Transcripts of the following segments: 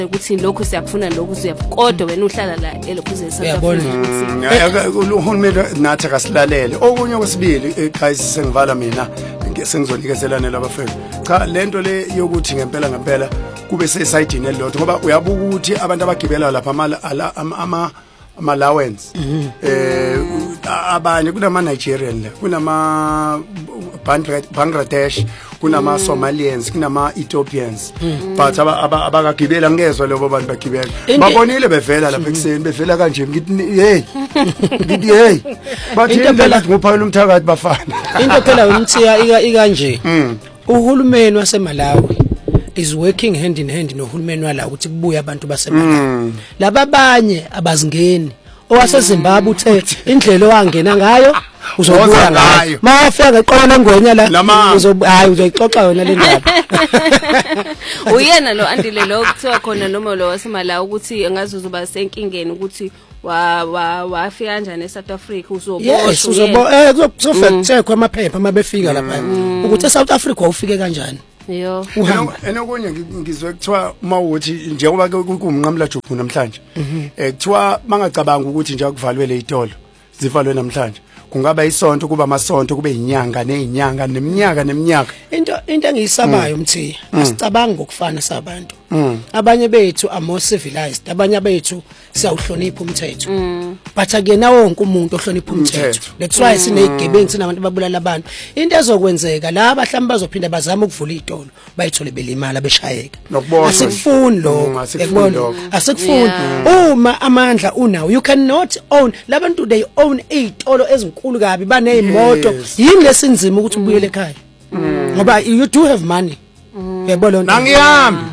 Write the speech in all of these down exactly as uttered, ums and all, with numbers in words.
ukuthi lokhu siyakufuna lokhu siyakodwa wena uhlala la elokhuzeni South Africa uhulumeni nathi akasilalele okunye okwesibili guys sengivala mina sengizonikezela labafethu cha lento le yokuthi ngempela ngempela kube sesayidini elilodwa ngoba uyabuka ukuthi abantu abagibela lapha ama ama ama allowance eh abanye kunama Nigerian kunama Bangladesh kunama Somalians kunama Ethiopians but abakagibela ngezwe lebo bantu bagibela babonile bevela lapha ekseni bevela kanje ngithi hey ngithi hey bathi phela ngophayela umthakathi bafana into phela umthiya ikanje uhulumeni waseMalawi is working hand in hand nohulumeni wala ukuthi kubuye abantu baseMalawi laba abanye abazingeni owaseZimbabwe uthe indlela owangena ngayo uzobuya ngayo mafika eqona ngwenya la uzob hayi uzoyixoxa yona le ndaba uyena lo andile lo kuthiwa khona noma lo waseMalawi ukuthi engazi uzoba senkingeni ukuthi wa wa wafika kanjani eSouth Africa uzoboshwa yes uzobo eh kuzofact check amaphepha mabefika lapha ukuthi eSouth Africa ufike kanjani yo enokunye ngizwe kuthiwa mawuthi njengoba kumnqamla Jobhu namhlanje eh kuthiwa mangacabanga ukuthi nje akuvalwe le itolo zivalwe namhlanje kungaba isonto kuba amasonto kube inyanga nezinyanga neminyaka neminyaka into into engiyisabayo umthiya asicabanga ngokufana sabantu abanye bethu are more civilized abanye bethu siyawuhlonipha umthetho but akena wonke umuntu ohlonipha umthetho that's why sinezigebengu sinabantu babulala abantu into ezokwenzeka la abahlamba bazophinda bazama ukuvula itolo bayithole belimala beshayeka asikufuni lo ekubona asikufuni uma amandla unawo you cannot own labantu they own itolo ezinkulu kabi banezimoto yini lesinzima ukuthi ubuyele ekhaya ngoba you do have money yabona nangiyami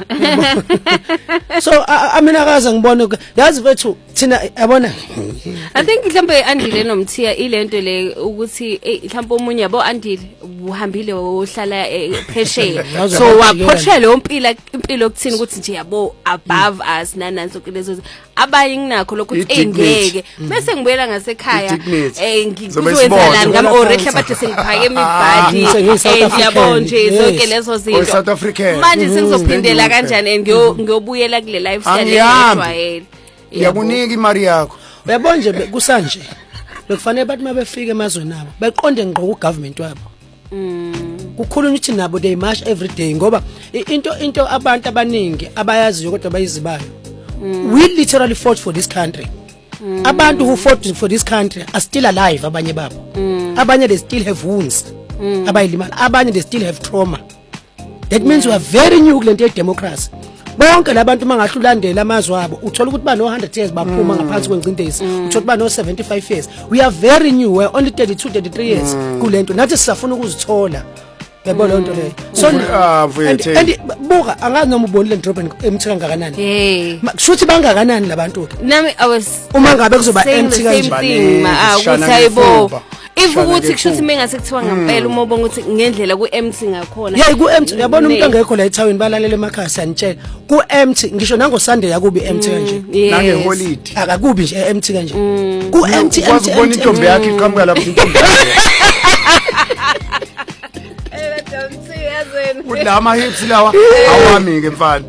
so amina kaza ngibona yazi bethu thina yabona I think mhlambe andile nomthiya ilento le ukuthi mhlambe umunye yabo andile uhambile ohlala phesheya so waphothela lo mpila impilo yokuthina ukuthi nje yabo above us nananso lezo abaye nginakho lokuthi engeke bese ngibuyela ngasekhaya eh ngikuzowenza ngami already abathe sengiphake emibhadi eh ngiyabona nje zonke lezo zinto manje sengizophindela kanjani ngiyobuyela kule lifestyle ejwayele yakunika imali yakho uyabona nje kusanje bekufanele bathi mabefika emazweni abo beqonde ngqo ku government wabo kukhulunywa ukuthi nabo they march every day ngoba into into abantu abaningi abayaziyo kodwa bayizibayo we literally fought for this country abantu who fought for this country are still alive abanye babo abanye they still have wounds abayilimala abanye they still have trauma that means we are very new kule nto ye democracy bonke labantu mangahlulandela amazwi abo uthola ukuthi ba no one hundred years baphuma ngaphansi kwengcindezi uthola ba no seventy-five years we are very new we are only thirty-two thirty-three years kule nto nathi sisafuna ukuzithola yabona lonto leyo so and buka angazi noma ubonile ndrobhen emthika ngakanani hey kushuthi bangakanani labantu ke nami I was uma ngabe kuzoba empty kanjani ukuthi hayibo if ukuthi kushuthi mengase kuthiwa ngempela uma ubonga ukuthi ngendlela ku empty ngakhona yeah ku empty yabona umuntu angekho la ethawini balalela emakhaya sanitshela ku empty ngisho nango Sunday yakubi empty kanje nange holiday akakubi nje empty kanje ku empty empty ubona intombi yakhe iqhamuka lapha intombi ulama hips lawa awami ke mfana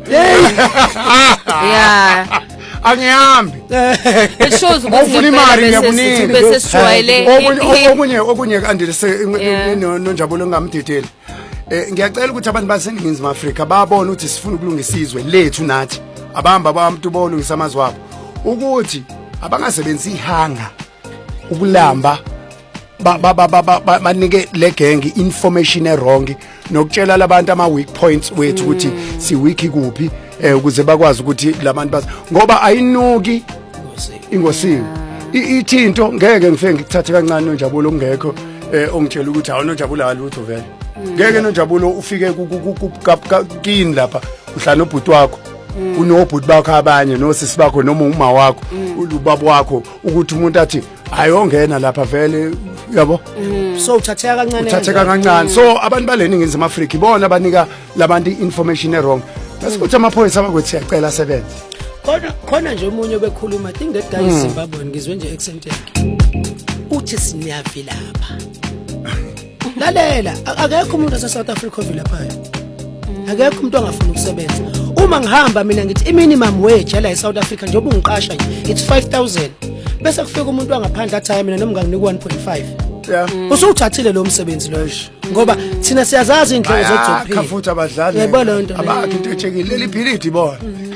yeah angihambi it shows ukuthi imali yakunika bese sijwayele okunye okunye andile nonjabulo ngamdideli eh ngiyacela ukuthi abantu baseningizimu Afrika babone ukuthi sifuna ukulungisa izwe lethu nathi abahamba abantu bolungisa amazwi abo ukuthi abangasebenzisi ihanga ukulamba ba ba ba banike le gang information errong nokutshela labantu ama weak points wethu ukuthi si weak kuphi eh ukuze bakwazi ukuthi labantu bas ngoba ayinuki ingosiwe ithinto ngeke ngifike ngikuthathe kancane noNjabulo ongekho eh ongitshela ukuthi awona noNjabulo alutho vele ngeke noNjabulo ufike kini lapha uhlala nobhuti wakho unobhuti bakho abanye nosisi bakho noma uma wakho ubaba wakho ukuthi umuntu athi ayongena lapha vele yabo so uthatheka kancane uthatheka kancane so abantu baleni ngizima Africa ibona abanika labantu information errong bese kuthi amaphoyisa abakwethi siyacela asebenze khona khona nje umunye bekhuluma I think that guy is Zimbabwe ngizwe nje accent yakhe uthi siniyavi lapha lalela akekho umuntu ase South Africa ovela lapha akekho umuntu ongafuna ukusebenza uma ngihamba mina ngithi i-minimum wage la eSouth Africa njengoba ungiqasha nje it's five thousand bese kufika umuntu wangaphandle athi hayi mina noma nganginika one point five yeah usuthathile lo msebenzi lo ngoba thina siyazazi indlela zokuzophila kafuthi abadlali yebo lo nto abathi into echekile leli philidi ibona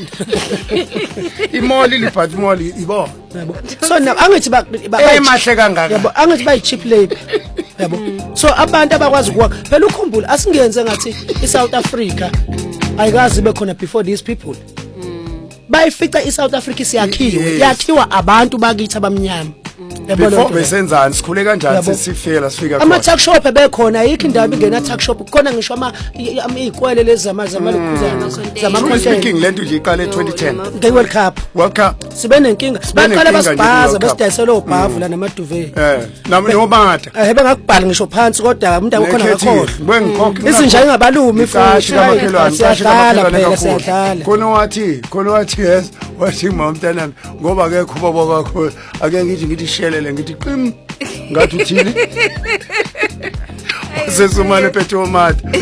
imoli libhathi imoli ibona yebo so na angithi ba emahle kangaka yebo angithi bayi cheap labor yabo so abantu abakwazi ukwakha phela ukhumbula asingenze ngathi iSouth Africa ayikazi ibe khona before these people bayifica iSouth Africa siyakhiwa yakhiwa abantu bakithi abamnyama yabo lo besenzani sikhule kanjani sesifela sifika khona ama tuck shop ebekhona ayikho indawo ingena tuck shop khona ngisho ama izikwele lezi zamazama lokhuzana zama speaking lento nje iqale twenty ten the World Cup World Cup sibe nenkinga baqala basibhaza besidayisela obhavu la namaduve eh nami nobata eh bengakubhala ngisho phansi kodwa umuntu akukhona ngakhohle bengikhokhe izinja ingabalumi futhi siyadlala phela siyadlala khona wathi khona wathi yes wathi mamntanami ngoba akekho baba kakhulu ake ngithi ngithi shelele ngithi qim ngathi uthini sesumane petromata